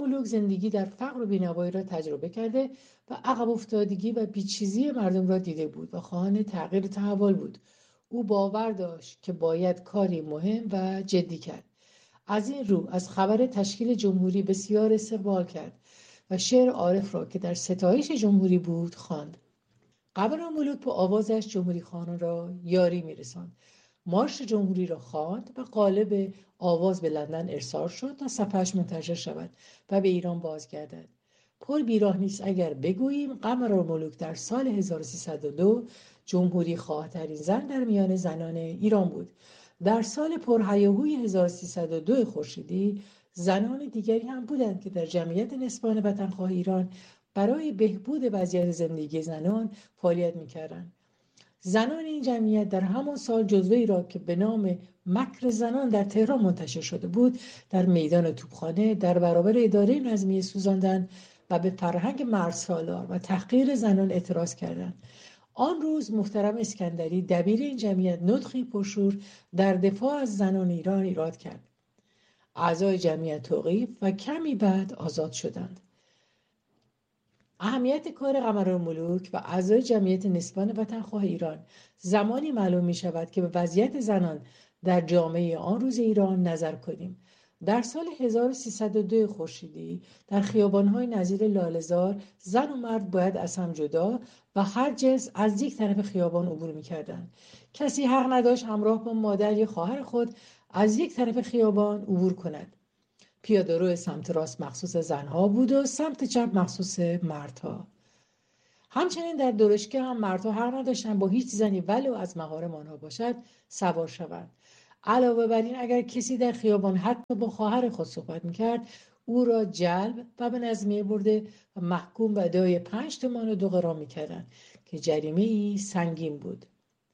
ملوک زندگی در فقر و بی‌نوایی را تجربه کرده و عقب افتادگی و بیچیزی مردم را دیده بود و خواهان تغییر و تحول بود. او باور داشت که باید کاری مهم و جدی کرد. از این رو از خبر تشکیل جمهوری بسیار استقبال کرد و شعر عارف را که در ستایش جمهوری بود خواند. قمرالملوک با آوازش جمهوری خواهان را یاری می‌رساند. مارش جمهوری را خواند و قالب آواز به لندن ارسال شد تا صفحه‌اش منتشر شود و به ایران بازگردد. پر بیراه نیست اگر بگوییم قمرالملوک در سال 1302 جمهوری خواه‌ترین زن در میان زنان ایران بود. در سال پرهیاهوی 1302 خورشیدی زنان دیگری هم بودند که در جمعیت نسبان وطنخواه ایران برای بهبود وضعیت زندگی زنان فعالیت می‌کردند. زنان این جمعیت در همان سال جزوه‌ای را که به نام مکر زنان در تهران منتشر شده بود در میدان توپخانه در برابر اداره نظمیه سوزاندند و به فرهنگ مردسالار و تحقیر زنان اعتراض کردند. آن روز محترم اسکندری دبیر این جمعیت نطقی پرشور در دفاع از زنان ایران ایراد کرد. اعضای جمعیت توقیف و کمی بعد آزاد شدند. اهمیت کار قمرالملوک و اعضای جمعیت نسبان وطنخواه ایران زمانی معلوم می شود که به وضعیت زنان در جامعه آن روز ایران نظر کنیم. در سال 1302 خورشیدی در خیابان‌های نظیر لاله‌زار زن و مرد باید از هم جدا و هر جنس از یک طرف خیابان عبور می‌کردند. کسی حق نداشت همراه با مادر یا خواهر خود از یک طرف خیابان عبور کند. پیاده‌رو سمت راست مخصوص زنها بود و سمت چپ مخصوص مردها. همچنین در درشکه هم مردها حق نداشتند با هیچ زنی ولو از محارم آنها باشد سوار شوند. علاوه بر این اگر کسی در خیابان حتی با خواهر خود صحبت میکرد او را جلب و به نظمیه برده و محکوم به ادای 5 تومان و 2 غرام میکردند که جریمه‌ای سنگین بود.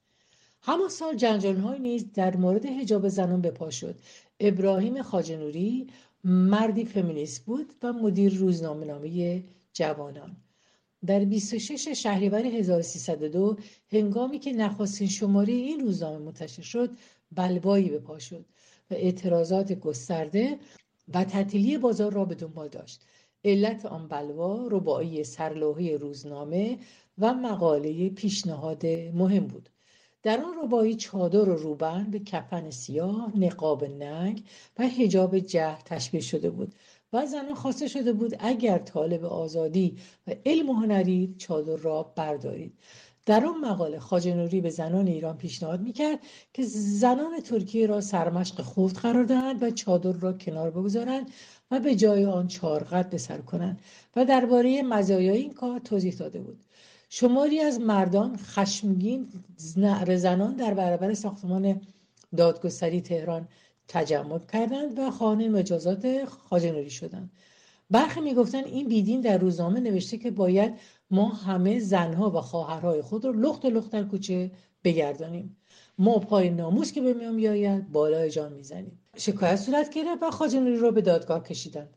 همان سال جنجال‌هایی نیز در مورد حجاب زنان به پا شد. ابراهیم خواجه‌نوری مردی فمینیست بود و مدیر روزنامه‌نامه جوانان. در 26 شهریور 1302 هنگامی که نخستین شماره این روزنامه منتشر شد بلوایی به پا شد و اعتراضات گسترده و تعطیلی بازار را به دنبال داشت. علت آن بلوا رباعی سرلوحه روزنامه و مقاله پیشنهاد مهم بود. در آن رباعی چادر و روبند به کفن سیاه، نقاب ننگ و حجاب جهر تشبیه شده بود و زنان خواسته شده بود اگر طالب آزادی و علم و هنرید چادر را بردارید. در آن مقاله خواجه‌نوری به زنان ایران پیشنهاد میکرد که زنان ترکیه را سرمشق خفت قرار دهند و چادر را کنار بگذارند و به جای آن چارقد به سر کنند و درباره مزایای این کار توضیح داده بود. شماری از مردان خشمگین نعره زنان در برابر ساختمان دادگستری تهران تجمع کردند و خواهان مجازات خواجه‌نوری شدند. برخی میگفتند این بیدین در روزنامه نوشته که باید ما همه زنها و خواهرهای خود را لخت و لخت در کوچه بگردانیم. ما پای ناموس که به میان بیاید بالای جان میزنیم. شکایت صورت گرفت و خواجه‌نوری را به دادگاه کشیدند.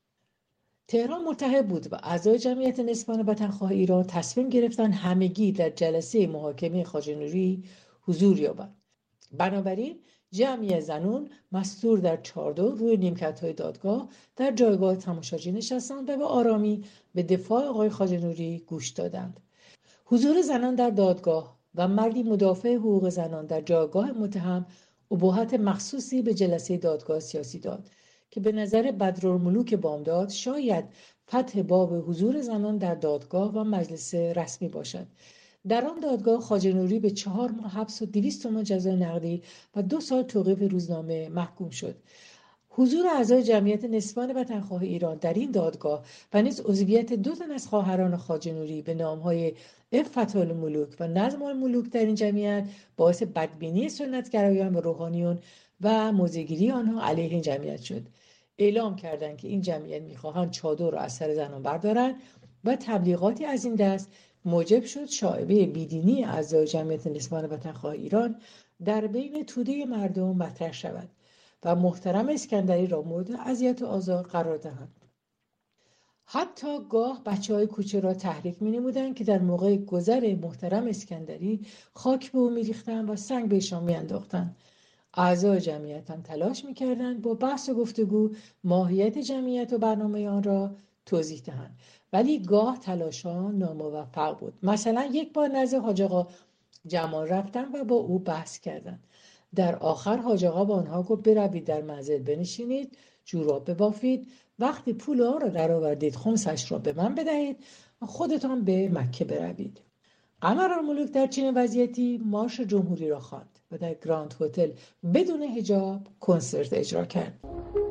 تهران متحد بود و اعضای جمعیت نسبان وطنخواه ایران تصمیم گرفتند همگی در جلسه محاکمه خواجه‌نوری حضور یابند. بنابراین جمعی زنون مستور در چادر روی نیمکت‌های دادگاه در جایگاه تماشاچی نشستند و به آرامی به دفاع آقای خواجه‌نوری گوش دادند. حضور زنان در دادگاه و مردی مدافع حقوق زنان در جایگاه متهم اباحت مخصوصی به جلسه دادگاه سیاسی داد که به نظر بدرالملوک بامداد شاید فتح باب حضور زنان در دادگاه و مجلس رسمی باشد. در آن دادگاه خواجه‌نوری به 4 ماه حبس و 200 تومان جزای نقدی و 2 سال توقیف روزنامه محکوم شد. حضور اعضای جمعیت نسبان وطنخواه ایران در این دادگاه و نیز عضویت 2 تن از خواهران خواجه‌نوری به نام‌های عفت الملوک و نظم الملوک در این جمعیت باعث بدبینی سنتگرایان و روحانیون و موضع‌گیری آنها علیه این جمعیت شد. اعلام کردند که این جمعیت می‌خواهند چادر را از سر زنان بردارند و تبلیغاتی از این دست موجب شد شایعه بیدینی اعضای جمعیت نسبان وطنخواه ایران در بین توده مردم مطرح شود و محترم اسکندری را مورد اذیت و آزار قرار دهند. حتی گاه بچه‌های کوچه را تحریک می‌نمودند که در موقع گذر محترم اسکندری خاک به او می‌ریختند و سنگ بهشان می‌انداختند. اعضای جمعیت هم تلاش میکردند با بحث و گفتگو ماهیت جمعیت و برنامه آن را توضیح دهند، ولی گاه تلاشان ناموفق بود. مثلا یک بار نزد حاج آقا جمال رفتن و با او بحث کردند. در آخر حاج آقا با آنها گفت بروید در منزل بنشینید، جوراب ببافید، وقتی پول آن را درآوردید خمسش را به من بدهید و خودتان به مکه بروید. قمرالملوک در چنین وضعیتی مارش جمهوری را خواند و در گراند هتل بدون حجاب کنسرت اجرا کرد.